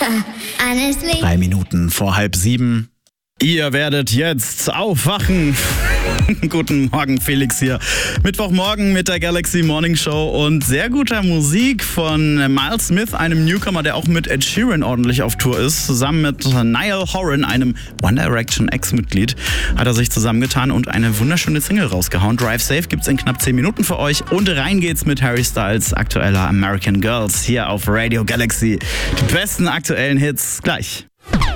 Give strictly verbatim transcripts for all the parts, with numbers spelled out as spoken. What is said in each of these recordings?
Honestly. Drei Minuten vor halb sieben. Ihr werdet jetzt aufwachen. Guten Morgen, Felix hier. Mittwochmorgen mit der Galaxy Morning Show und sehr guter Musik von Miles Smith, einem Newcomer, der auch mit Ed Sheeran ordentlich auf Tour ist. Zusammen mit Niall Horan, einem One Direction Ex-Mitglied, hat er sich zusammengetan und eine wunderschöne Single rausgehauen. Drive Safe gibt's in knapp zehn Minuten für euch. Und rein geht's mit Harry Styles aktueller American Girls hier auf Radio Galaxy. Die besten aktuellen Hits gleich.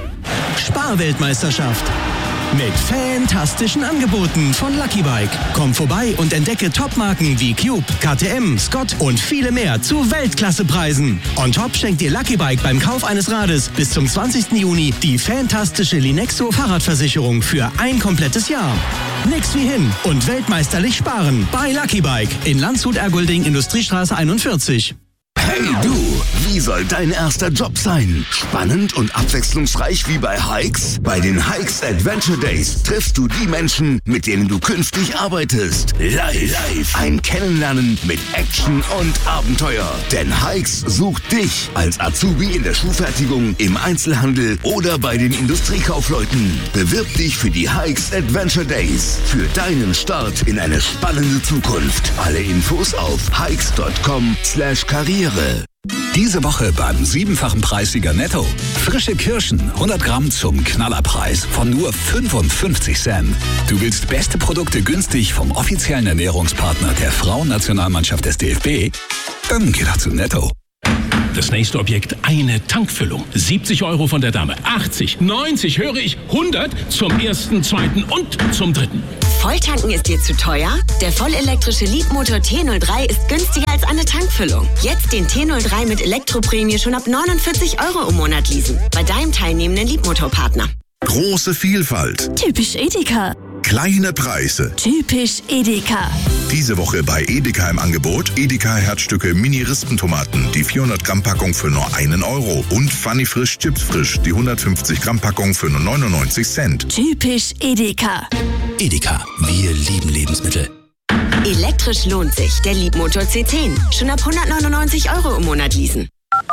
Sparweltmeisterschaft mit fantastischen Angeboten von Lucky Bike. Komm vorbei und entdecke Topmarken wie Cube, K T M, Scott und viele mehr zu Weltklassepreisen. On top schenkt dir Lucky Bike beim Kauf eines Rades bis zum zwanzigsten Juni die fantastische Linexo Fahrradversicherung für ein komplettes Jahr. Nix wie hin und weltmeisterlich sparen bei Lucky Bike in Landshut-Ergolding, Industriestraße einundvierzig. Hey du, wie soll dein erster Job sein? Spannend und abwechslungsreich wie bei Hikes? Bei den Hikes Adventure Days triffst du die Menschen, mit denen du künftig arbeitest. Live, live. Ein Kennenlernen mit Action und Abenteuer. Denn Hikes sucht dich als Azubi in der Schuhfertigung, im Einzelhandel oder bei den Industriekaufleuten. Bewirb dich für die Hikes Adventure Days. Für deinen Start in eine spannende Zukunft. Alle Infos auf hikes punkt com slash karriere. Diese Woche beim siebenfachen Preissieger Netto. Frische Kirschen, hundert Gramm zum Knallerpreis von nur fünfundfünfzig Cent. Du willst beste Produkte günstig vom offiziellen Ernährungspartner der Frauennationalmannschaft des D F B? Dann geh doch zu Netto. Das nächste Objekt, eine Tankfüllung. siebzig Euro von der Dame, achtzig, neunzig, höre ich, hundert zum ersten, zweiten und zum dritten. Volltanken ist dir zu teuer? Der vollelektrische Leapmotor T null drei ist günstiger als eine Tankfüllung. Jetzt den T null drei mit Elektroprämie schon ab neunundvierzig Euro im Monat leasen. Bei deinem teilnehmenden Leapmotor-Partner. Große Vielfalt. Typisch Edeka. Kleine Preise. Typisch Edeka. Diese Woche bei Edeka im Angebot Edeka Herzstücke Mini-Rispentomaten, die vierhundert Gramm Packung für nur einen Euro. Und Funny Frisch Chips Frisch, die hundertfünfzig Gramm Packung für nur neunundneunzig Cent. Typisch Edeka. Edeka, wir lieben Lebensmittel. Elektrisch lohnt sich. Der Leapmotor C zehn. Schon ab hundertneunundneunzig Euro im Monat leasen.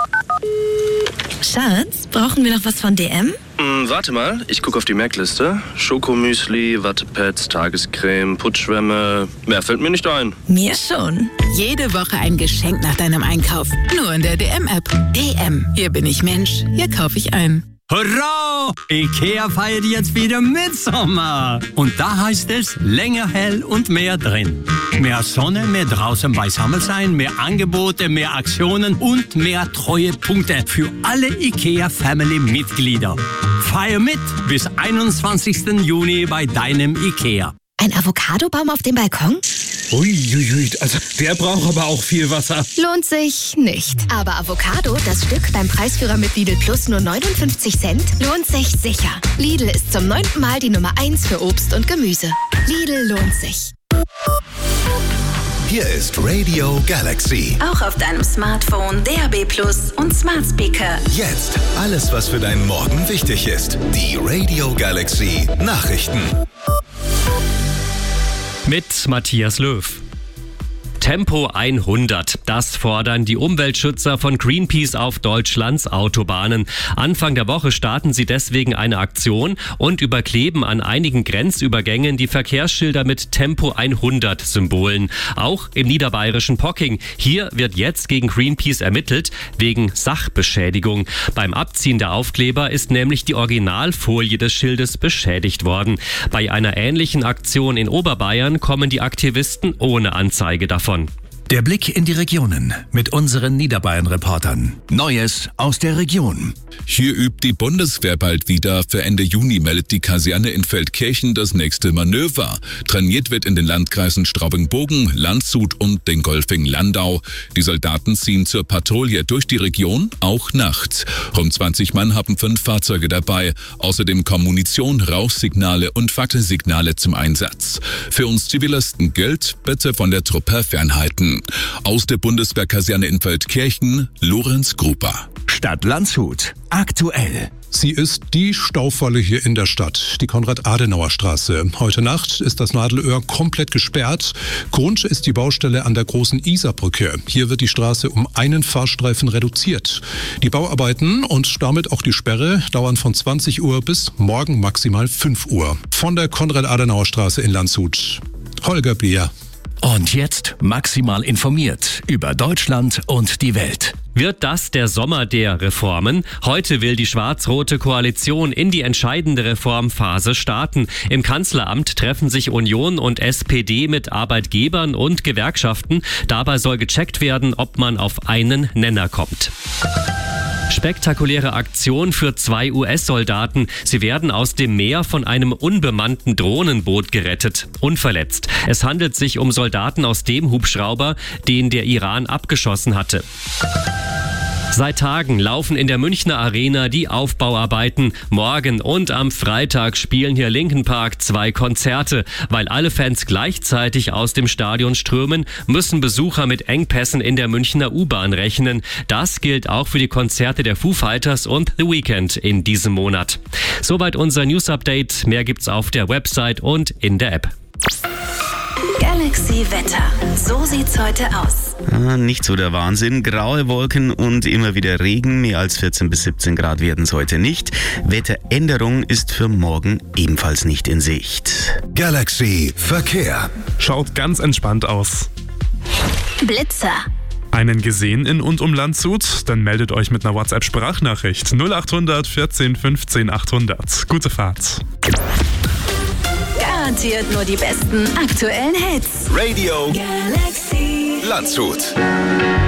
Schatz, brauchen wir noch was von D M? Mm, warte mal, ich gucke auf die Merkliste. Schokomüsli, Wattepads, Tagescreme, Putzschwämme. Mehr fällt mir nicht ein. Mir schon. Jede Woche ein Geschenk nach deinem Einkauf. Nur in der D M-App. D M. Hier bin ich Mensch. Hier kaufe ich ein. Hurra! Ikea feiert jetzt wieder Mitsommer. Und da heißt es länger hell und mehr drin. Mehr Sonne, mehr draußen beisammen sein, mehr Angebote, mehr Aktionen und mehr Treuepunkte für alle Ikea-Family-Mitglieder. Feier mit bis einundzwanzigsten Juni bei deinem Ikea. Ein Avocadobaum auf dem Balkon? Uiuiui, also der braucht aber auch viel Wasser. Lohnt sich nicht. Aber Avocado, das Stück beim Preisführer mit Lidl Plus nur neunundfünfzig Cent, lohnt sich sicher. Lidl ist zum neunten Mal die Nummer eins für Obst und Gemüse. Lidl lohnt sich. Hier ist Radio Galaxy. Auch auf deinem Smartphone, D A B Plus und Smart Speaker. Jetzt alles, was für deinen Morgen wichtig ist. Die Radio Galaxy Nachrichten. Mit Matthias Löw. Tempo hundert. Das fordern die Umweltschützer von Greenpeace auf Deutschlands Autobahnen. Anfang der Woche starten sie deswegen eine Aktion und überkleben an einigen Grenzübergängen die Verkehrsschilder mit Tempo hundert Symbolen. Auch im niederbayerischen Pocking. Hier wird jetzt gegen Greenpeace ermittelt wegen Sachbeschädigung. Beim Abziehen der Aufkleber ist nämlich die Originalfolie des Schildes beschädigt worden. Bei einer ähnlichen Aktion in Oberbayern kommen die Aktivisten ohne Anzeige davon. Der Blick in die Regionen mit unseren Niederbayern-Reportern. Neues aus der Region. Hier übt die Bundeswehr bald wieder. Für Ende Juni meldet die Kaserne in Feldkirchen das nächste Manöver. Trainiert wird in den Landkreisen Straubing-Bogen, Landshut und Dingolfing-Landau. Die Soldaten ziehen zur Patrouille durch die Region, auch nachts. Rund zwanzig Mann haben fünf Fahrzeuge dabei. Außerdem kommen Munition, Rauchsignale und Fackelsignale zum Einsatz. Für uns Zivilisten gilt, bitte von der Truppe fernhalten. Aus der Bundeswehrkaserne in Feldkirchen, Lorenz Gruber. Stadt Landshut. Aktuell. Sie ist die Staufalle hier in der Stadt, die Konrad-Adenauer-Straße. Heute Nacht ist das Nadelöhr komplett gesperrt. Grund ist die Baustelle an der großen Isarbrücke. Hier wird die Straße um einen Fahrstreifen reduziert. Die Bauarbeiten und damit auch die Sperre dauern von zwanzig Uhr bis morgen maximal fünf Uhr. Von der Konrad-Adenauer-Straße in Landshut. Holger Bier. Und jetzt maximal informiert über Deutschland und die Welt. Wird das der Sommer der Reformen? Heute will die schwarz-rote Koalition in die entscheidende Reformphase starten. Im Kanzleramt treffen sich Union und S P D mit Arbeitgebern und Gewerkschaften. Dabei soll gecheckt werden, ob man auf einen Nenner kommt. Spektakuläre Aktion für zwei U S-Soldaten. Sie werden aus dem Meer von einem unbemannten Drohnenboot gerettet, unverletzt. Es handelt sich um Soldaten aus dem Hubschrauber, den der Iran abgeschossen hatte. Seit Tagen laufen in der Münchner Arena die Aufbauarbeiten. Morgen und am Freitag spielen hier Linkin Park zwei Konzerte. Weil alle Fans gleichzeitig aus dem Stadion strömen, müssen Besucher mit Engpässen in der Münchner U-Bahn rechnen. Das gilt auch für die Konzerte der Foo Fighters und The Weeknd in diesem Monat. Soweit unser News-Update. Mehr gibt's auf der Website und in der App. Galaxy Wetter. So sieht's heute aus. Ah, nicht so der Wahnsinn. Graue Wolken und immer wieder Regen. Mehr als vierzehn bis siebzehn Grad werden es heute nicht. Wetteränderung ist für morgen ebenfalls nicht in Sicht. Galaxy Verkehr. Schaut ganz entspannt aus. Blitzer. Einen gesehen in und um Landshut? Dann meldet euch mit einer WhatsApp-Sprachnachricht null achthundert vierzehn fünfzehn achthundert. Gute Fahrt. Garantiert nur die besten aktuellen Hits. Radio Galaxy Landshut.